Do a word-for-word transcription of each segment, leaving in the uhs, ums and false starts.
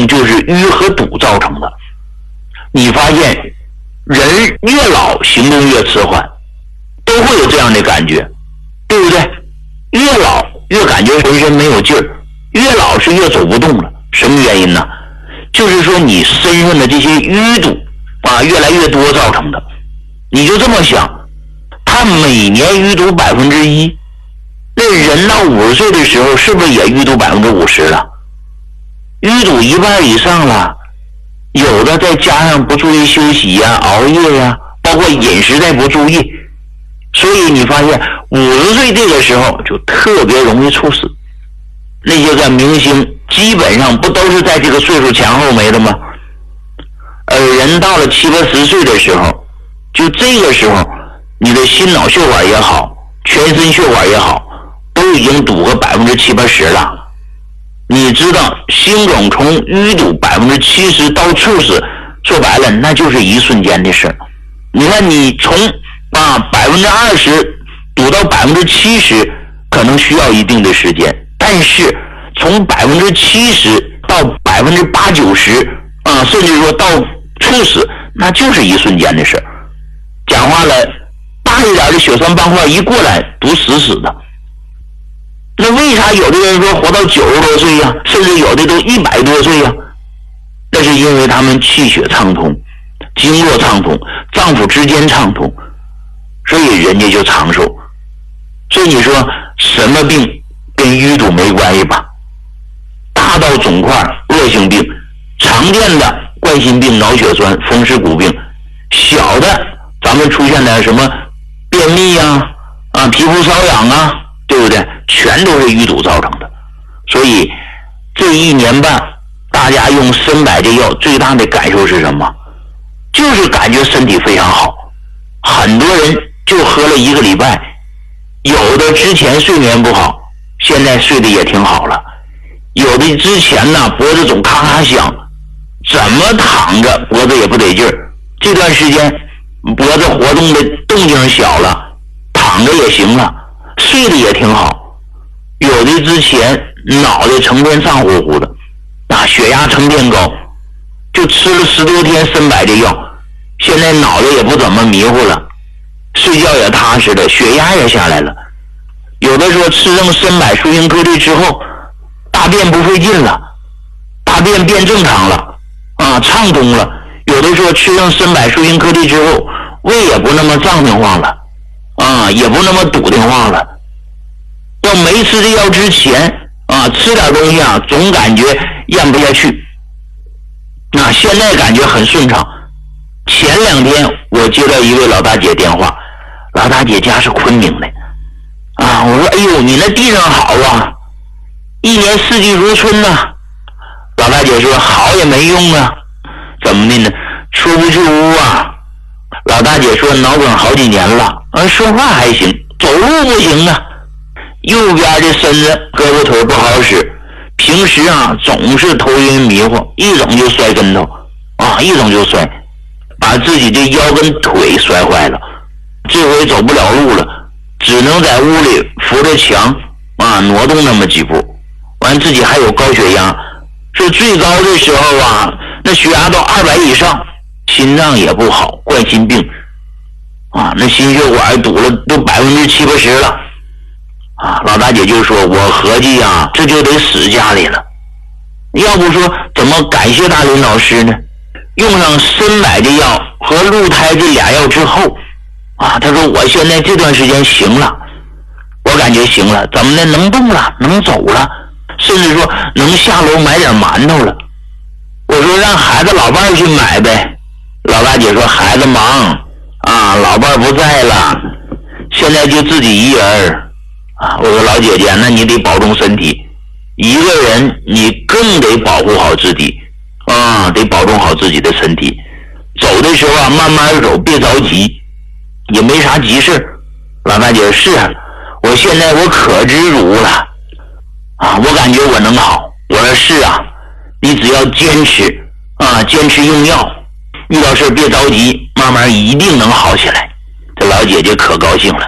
病就是淤和堵造成的。你发现人越老行动越迟缓，都会有这样的感觉，对不对？越老越感觉浑身没有劲儿，越老是越走不动了。什么原因呢？就是说你身上的这些淤堵啊越来越多造成的。你就这么想，他每年淤堵百分之一，那人到五十岁的时候是不是也淤堵百分之五十了？淤堵一半以上了。有的再加上不注意休息呀、啊、熬夜呀、啊，包括饮食再不注意，所以你发现五十岁这个时候就特别容易猝死。那些个明星基本上不都是在这个岁数前后没的吗？而人到了七八十岁的时候，就这个时候你的心脑血管也好，全身血管也好，都已经堵个百分之七八十了。你知道心梗从淤堵百分之七十到猝死，说白了那就是一瞬间的事。你看你从啊百分之二十堵到百分之七十，可能需要一定的时间，但是从百分之七十到百分之八九十啊，甚至说到猝死，那就是一瞬间的事。讲话了，大一点的血栓斑块一过来，堵死死的。那为啥有的人说活到九十多岁呀、啊，甚至有的都一百多岁呀、啊？那是因为他们气血畅通，经络畅通，脏腑之间畅通，所以人家就长寿。所以你说什么病跟淤堵没关系吧？大到肿块、恶性病，常见的冠心病、脑血栓、风湿骨病，小的咱们出现的什么便秘呀、啊、啊皮肤瘙痒啊，对不对？全都是淤堵造成的。所以这一年半大家用参柏这药最大的感受是什么？就是感觉身体非常好。很多人就喝了一个礼拜，有的之前睡眠不好，现在睡得也挺好了。有的之前呢脖子总咔咔响，怎么躺着脖子也不得劲儿，这段时间脖子活动的动静小了，躺着也行了，睡得也挺好。有的之前脑袋成天胀乎乎的，啊，血压成天高，就吃了十多天参柏这药，现在脑袋也不怎么迷糊了，睡觉也踏实了，血压也下来了。有的说吃上参柏舒心颗粒之后，大便不费劲了，大便变正常了，啊，畅通了。有的说吃上参柏舒心颗粒之后，胃也不那么胀得慌了，啊，也不那么堵得慌了。要没吃这药之前啊，吃点东西啊，总感觉咽不下去。那、啊、现在感觉很顺畅。前两天我接到一位老大姐电话，老大姐家是昆明的啊，我说哎呦，你那地上好啊，一年四季如春呐、啊。老大姐说好也没用啊，怎么的呢？出不去屋啊。老大姐说脑梗好几年了，啊，说话还行，走路不行啊。右边的身子胳膊腿不好使，平时啊总是头晕迷糊，一种就摔跟头啊，一种就摔，把自己的腰跟腿摔坏了。这回走不了路了，只能在屋里扶着墙啊挪动那么几步。完自己还有高血压，说最高的时候啊，那血压到二百以上，心脏也不好，冠心病啊，那心血管堵了都百分之七八十了。啊，老大姐就说我合计啊，这就得死家里了。要不说怎么感谢大林老师呢？用上参柏的药和鹿胎这俩药之后啊，他说我现在这段时间行了，我感觉行了，怎么的，能动了，能走了，甚至说能下楼买点馒头了。我说让孩子老伴去买呗。老大姐说孩子忙啊，老伴不在了，现在就自己一人啊。我说老姐姐，那你得保重身体，一个人你更得保护好自己啊，得保重好自己的身体。走的时候啊，慢慢走，别着急，也没啥急事。老大姐是啊，我现在我可知足了啊，我感觉我能好。我说是啊，你只要坚持啊，坚持用药，遇到事别着急，慢慢一定能好起来。这老姐姐可高兴了。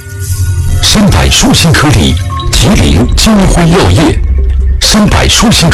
参柏舒心颗粒，吉林金辉药业，参柏舒心